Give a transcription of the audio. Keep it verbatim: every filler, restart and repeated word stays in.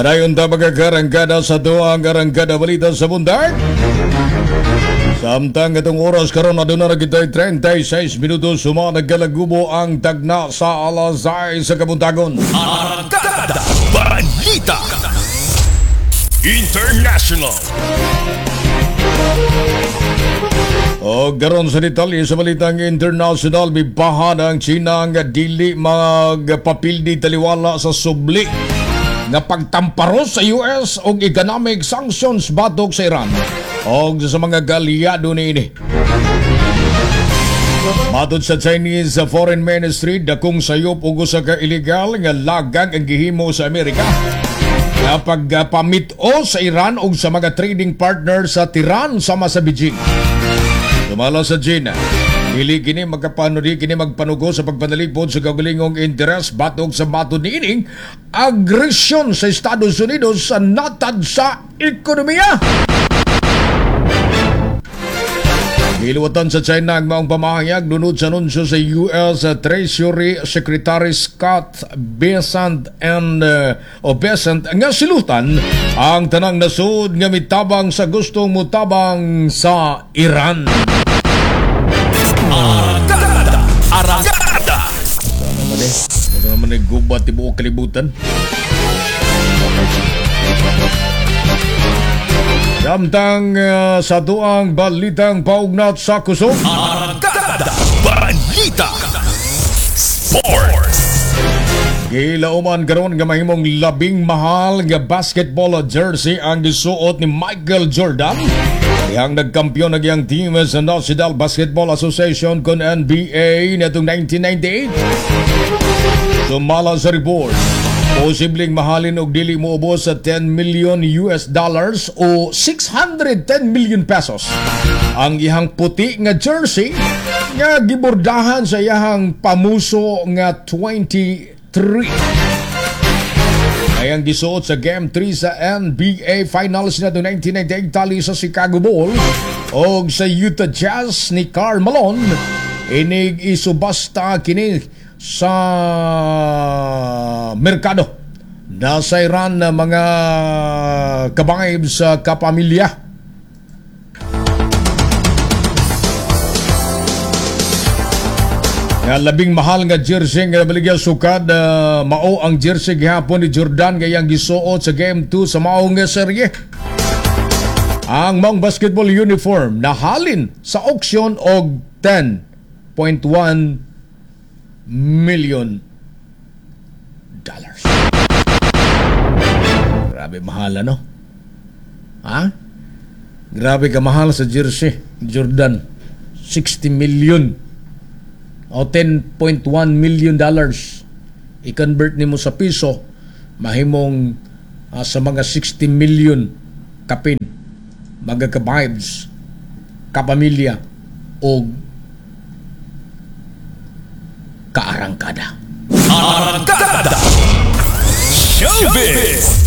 Adayon ta magkakarangkada sa tuwang karangkada balita sa bundag. Samtang itong oras karon aduna na kita'y thirty-six minutos suma nagkalagubo ang tagna sa alasay sa kabuntagon. Arangkada Balita International. O garon sa detalye sa balitang international, bibahan ang China nga dili magpapildi taliwala sa subli nga pagtamparos sa U S og economic sanctions batok sa Iran og sa mga galyado niini. Matod sa Chinese Foreign Ministry, dakong sayop og usa ka illegal nga lagag ang gihimo sa Amerika nga pagpamit-o sa Iran og sa mga trading partner sa Tehran sama sa Beijing. Sumala sa China, dili kini magkapanudi kini magpanugo sa pagpanalipod sa kaugalingong interes batok sa matod niining agresyon sa Estados Unidos sa natad sa ekonomiya. Giluwatan sa China ang maong pamahayag lunod sa anunsyo sa U S Treasury Secretary Scott Bessent and uh, o Bessent nga silutan ang tanang nasud nga mitabang sa gustong mutabang sa Iran. Arangkada Arangkada. Sana naman eh. Sana naman eh gubat ibuo kalibutan. Samtang uh, sa tuang balitang paugnat sa kusog. Arangkada Balita Sports. Gilauman karon nga mahimong labing mahal nga basketball jersey ang gisuot ni Michael Jordan. Yang nagkampiyon na giyang team sa National Basketball Association kon N B A netong nineteen ninety-eight. Sumala sa report, posibleng mahalin og dili moubos sa ten million U S dollars o six hundred ten million pesos ang ihang puti nga jersey nga gibordahan sa iyang pamuso nga twenty-three. Ay ang gisuot sa Game three sa N B A Finals na nineteen ninety-eight tali sa Chicago Bulls o sa Utah Jazz ni Karl Malone. Inig isubasta kini sa merkado nasa Iran na mga kabayb sa kapamilya. Nga labing mahal nga jersey nga baligya sukad uh, mao ang jersey gihapon ni Jordan gayang gisuot sa Game two sa maong nga serye. Ang maong basketball uniform nahalin sa auction og ten point one million dollars. Grabe mahal ano? Ha? Grabe ka mahal sa jersey Jordan. sixty million o ten point one million dollars. I-convert nimo sa piso mahimong uh, sa mga sixty million kapin mga ka-vibes kapamilya o kaarangkada. Arangkada Showbiz.